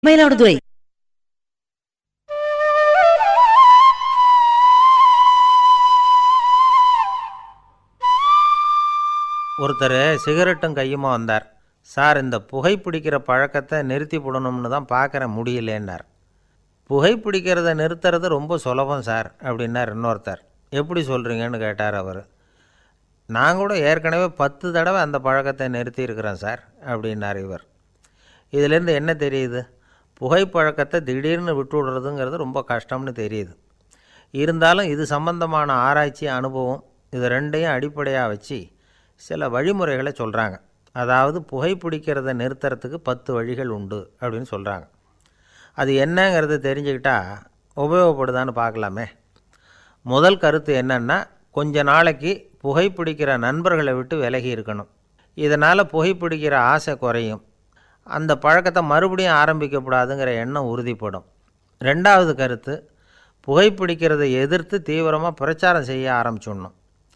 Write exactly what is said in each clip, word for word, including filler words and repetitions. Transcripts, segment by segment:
மயிலாடுதுறை. ஒருத்தர் சிகரெட்டும் கையுமா வந்தார். சார், இந்த புகைப்பிடிக்கிற பழக்கத்தை நிறுத்தி போடணும்னு தான் பார்க்குறேன், முடியலேன்னார். புகைப்பிடிக்கிறத நிறுத்துறது ரொம்ப சுலபம் சார் அப்படின்னார் இன்னொருத்தர். எப்படி சொல்கிறீங்கன்னு கேட்டார் அவர். நான் கூட ஏற்கனவே பத்து தடவை அந்த பழக்கத்தை நிறுத்தி இருக்கிறேன் சார் அப்படின்னார் இவர். இதிலேருந்து என்ன தெரியுது? புகைப்பழக்கத்தை திடீர்னு விட்டு விடுறதுங்கிறது ரொம்ப கஷ்டம்னு தெரியுது. இருந்தாலும் இது சம்பந்தமான ஆராய்ச்சி, அனுபவம், இது ரெண்டையும் அடிப்படையாக வச்சு சில வழிமுறைகளை சொல்கிறாங்க. அதாவது புகைப்பிடிக்கிறத நிறுத்துறதுக்கு பத்து வழிகள் உண்டு அப்படின்னு சொல்கிறாங்க. அது என்னங்கிறத தெரிஞ்சுக்கிட்டால் உபயோகப்படுதான்னு பார்க்கலாமே. முதல் கருத்து என்னென்னா, கொஞ்ச நாளைக்கு புகைப்பிடிக்கிற நண்பர்களை விட்டு விலகி இருக்கணும். இதனால் புகைப்பிடிக்கிற ஆசை குறையும். அந்த பழக்கத்தை மறுபடியும் ஆரம்பிக்கப்படாதுங்கிற எண்ணம் உறுதிப்படும். ரெண்டாவது கருத்து, புகைப்பிடிக்கிறதை எதிர்த்து தீவிரமாக பிரச்சாரம் செய்ய ஆரம்பிச்சிடணும்.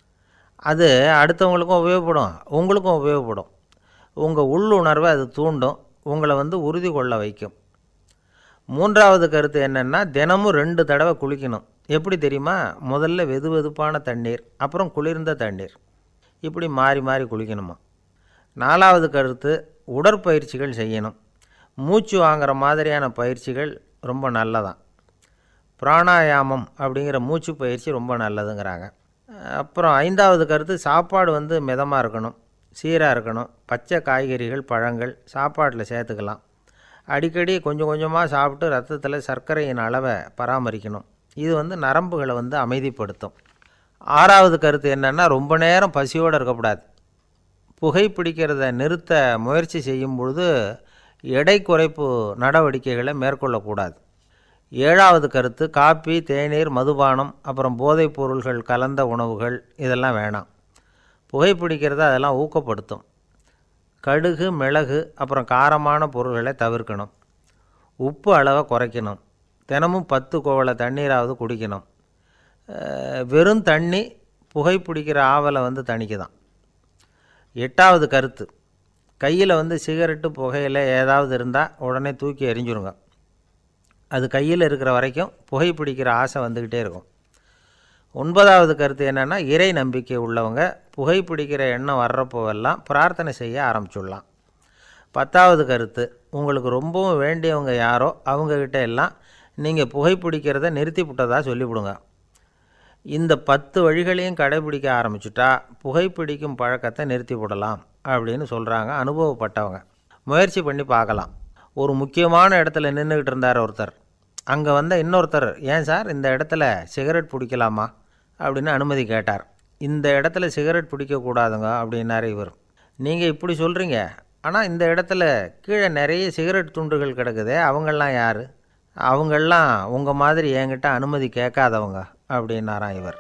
அது அடுத்தவங்களுக்கும் உபயோகப்படும், உங்களுக்கும் உபயோகப்படும். உங்கள் உள்ளுணர்வை அது தூண்டும், உங்களை வந்து உறுதி கொள்ள வைக்கும். மூன்றாவது கருத்து என்னென்னா, தினமும் ரெண்டு தடவை குளிக்கணும். எப்படி தெரியுமா? முதல்ல வெது வெதுப்பான தண்ணீர், அப்புறம் குளிர்ந்த தண்ணீர், இப்படி மாறி மாறி குளிக்கணுமா. நாலாவது கருத்து, உடற்பயிற்சிகள் செய்யணும். மூச்சு வாங்குகிற மாதிரியான பயிற்சிகள் ரொம்ப நல்லதான். பிராணாயாமம் அப்படிங்கிற மூச்சு பயிற்சி ரொம்ப நல்லதுங்கிறாங்க. அப்புறம் ஐந்தாவது கருத்து, சாப்பாடு வந்து மிதமாக இருக்கணும், சீராக இருக்கணும். பச்சை காய்கறிகள், பழங்கள் சாப்பாட்டில் சேர்த்துக்கலாம். அடிக்கடி கொஞ்சம் கொஞ்சமாக சாப்பிட்டு ரத்தத்தில் சர்க்கரையின் அளவை பராமரிக்கணும். இது வந்து நரம்புகளை வந்து அமைதிப்படுத்தும். ஆறாவது கருத்து என்னென்னா, ரொம்ப நேரம் பசியோடு இருக்கக்கூடாது. புகைப்பிடிக்கிறத நிறுத்த முயற்சி செய்யும் பொழுது எடை குறைப்பு நடவடிக்கைகளை மேற்கொள்ளக்கூடாது. ஏழாவது கருத்து, காப்பி, தேநீர், மதுபானம், அப்புறம் போதைப் பொருள்கள் கலந்த உணவுகள் இதெல்லாம் வேணாம். புகைப்பிடிக்கிறத அதெல்லாம் ஊக்கப்படுத்தும். கடுகு, மிளகு, அப்புறம் காரமான பொருள்களை தவிர்க்கணும். உப்பு அளவை குறைக்கணும். தினமும் பத்து கோவலை தண்ணீராவது குடிக்கணும். வெறும் தண்ணி புகைப்பிடிக்கிற ஆவலை வந்து தணிக்குதான். எட்டாவது கருத்து, கையில் வந்து சிகரெட்டு, புகையில் ஏதாவது இருந்தால் உடனே தூக்கி எறிஞ்சிருங்க. அது கையில் இருக்கிற வரைக்கும் புகைப்பிடிக்கிற ஆசை வந்துக்கிட்டே இருக்கும். ஒன்பதாவது கருத்து என்னென்னா, இறை நம்பிக்கை உள்ளவங்க புகைப்பிடிக்கிற எண்ணம் வர்றப்போவெல்லாம் பிரார்த்தனை செய்ய ஆரம்பிச்சுடலாம். பத்தாவது கருத்து, உங்களுக்கு ரொம்பவும் வேண்டியவங்க யாரோ அவங்கக்கிட்ட எல்லாம் நீங்கள் புகைப்பிடிக்கிறத நிறுத்தி விட்டதாக சொல்லிவிடுங்க. இந்த பத்து வழிகளையும் கடைபிடிக்க ஆரம்பிச்சுட்டா புகைப்பிடிக்கும் பழக்கத்தை நிறுத்தி விடலாம் அப்படின்னு சொல்கிறாங்க அனுபவப்பட்டவங்க. முயற்சி பண்ணி பார்க்கலாம். ஒரு முக்கியமான இடத்துல நின்றுக்கிட்டு இருந்தார் ஒருத்தர். அங்கே வந்த இன்னொருத்தர், ஏன் சார் இந்த இடத்துல சிகரெட் பிடிக்கலாமா அப்படின்னு அனுமதி கேட்டார். இந்த இடத்துல சிகரெட் பிடிக்கக்கூடாதுங்க அப்படின்னாரு இவர். நீங்கள் இப்படி சொல்கிறீங்க, ஆனால் இந்த இடத்துல கீழே நிறைய சிகரெட் துண்டுகள் கிடக்குதே, அவங்கெல்லாம் யார்? அவங்கெல்லாம் உங்கள் மாதிரி என்கிட்ட அனுமதி கேட்காதவங்க அப்படின்னாராம் இவர்.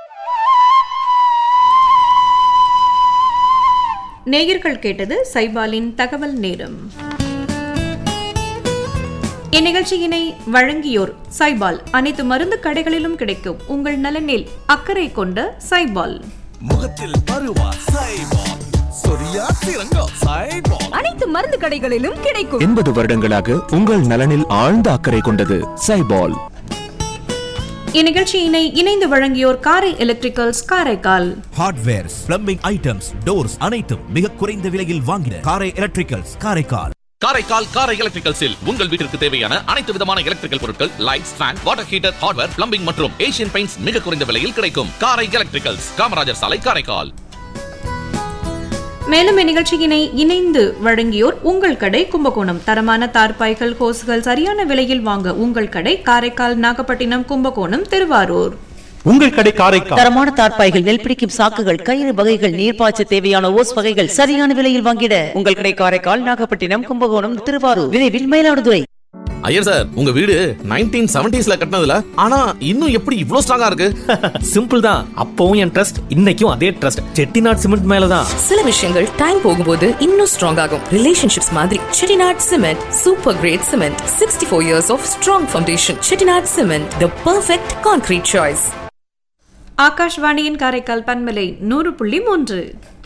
நேயர்கள் கேட்டது சைபாலின் தகவல் நேரம். இந்நிகழ்ச்சியினை வழங்கியோர் சைபால். அனைத்து மருந்து கடைகளிலும் கிடைக்கும் உங்கள் நலனில் அக்கறை கொண்ட சைபால். முகத்தில் பருவா சைபால், சொரியா சிறங்கா சைபால், அனைத்து மருந்து கடைகளிலும் கிடைக்கும். எண்பது வருடங்களாக உங்கள் நலனில் ஆழ்ந்த அக்கறை கொண்டது சைபால். இந்நிகழ்ச்சியினை இணைந்து வழங்கியோர் காரை electricals Karaikal. Hardwares, plumbing items, doors அனைத்தும் மிக குறைந்த விலையில் வாங்கின காரை எலக்ட்ரிக்கல்ஸ் காரைக்கால். காரைக்கால் காரை எலக்ட்ரிக்கல்ஸில் உங்கள் வீட்டிற்கு தேவையான அனைத்து விதமான எலக்ட்ரிக்கல் பொருட்கள், lights, fan, water heater, hardware, plumbing மற்றும் ஏசியன் பெயிண்ட்ஸ் மிக குறைந்த விலையில் கிடைக்கும். காரை எலக்ட்ரிக்கல்ஸ், காமராஜர் சாலை, காரைக்கால். மேலும் இந்நிகழ்ச்சியினை இணைந்து வழங்கியோர் உங்கள் கடை கும்பகோணம். தரமான தார்பாய்கள், ஹோஸ்கள் சரியான விலையில் வாங்க உங்கள் கடை காரைக்கால், நாகப்பட்டினம், கும்பகோணம், திருவாரூர். உங்கள் கடை காரைக்கால். தரமான தார்பாய்கள், நெல் பிடிக்கும் சாக்குகள், கயிறு வகைகள், நீர்ப்பாய்ச்ச தேவையான ஓஸ் வகைகள் சரியான விலையில் வாங்கிட உங்கள் கடை காரைக்கால், நாகப்பட்டினம், கும்பகோணம், திருவாரூர். விரைவில் மயிலாடுதுறை. ஐயர் சார், உங்க வீடு நைன்டீன் செவன்டீஸ்ல கட்டினதுல ஆனா இன்னும் எப்படி இவ்ளோ ஸ்ட்ராங்கா இருக்கு? சிம்பிள் தான். அப்பவும் என் ட்ரஸ்ட், இன்னைக்கும் அதே ட்ரஸ்ட். செட்டிநாட் சிமெண்ட் மேலதான். சில விஷயங்கள் டைம் போகும்போது இன்னும் ஸ்ட்ராங் ஆகும். ரிலேஷன்ஷிப்ஸ் மாதிரி Chettinad cement super great cement. Sixty four years of strong foundation. Chettinad cement, the perfect concrete choice. ஆகாஷ்வாணியின் காரைக்கால் பன்மலை நூறு புள்ளி மூன்று.